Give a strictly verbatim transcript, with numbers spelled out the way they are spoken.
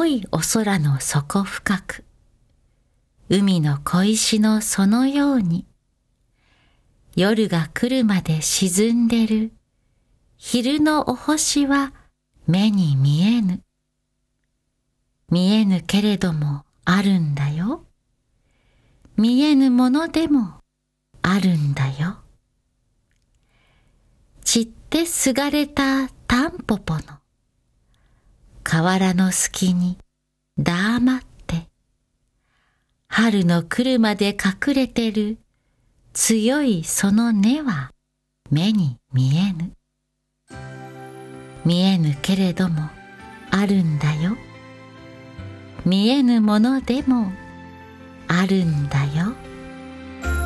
広いお空の底深く、海の小石のそのように、夜が来るまで沈んでる昼のお星は目に見えぬ。見えぬけれどもあるんだよ。見えぬものでもあるんだよ。散ってすがれたタンポポの河原の隙に黙って、春の来るまで隠れてる強いその根は目に見えぬ。見えぬけれどもあるんだよ。見えぬものでもあるんだよ。